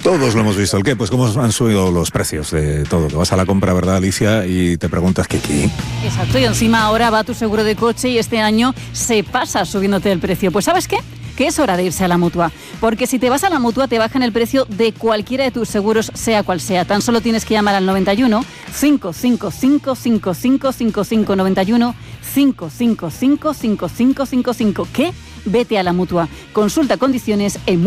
Todos lo hemos visto. ¿El qué? Pues cómo han subido los precios de todo. Que vas a la compra, ¿verdad, Alicia? Y te preguntas ¿qué? Exacto, y encima ahora va tu seguro de coche y este año se pasa subiéndote el precio. Pues ¿sabes qué? Que es hora de irse a la Mutua, porque si te vas a la Mutua te bajan el precio de cualquiera de tus seguros, sea cual sea. Tan solo tienes que llamar al 91 555 5555 91 555 5555. ¿Qué? Vete a la Mutua. Consulta condiciones en